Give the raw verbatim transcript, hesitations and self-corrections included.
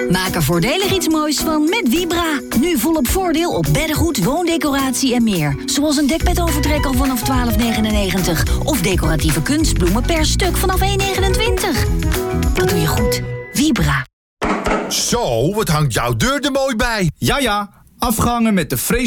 Maak er voordelig iets moois van met Vibra. Nu volop voordeel op beddengoed, woondecoratie en meer. Zoals een dekbedovertrek al vanaf twaalf negenennegentig. Of decoratieve kunstbloemen per stuk vanaf één negenentwintig. Dat doe je goed. Vibra. Zo, wat hangt jouw deur er mooi bij. Ja, ja. Afgehangen met de Frees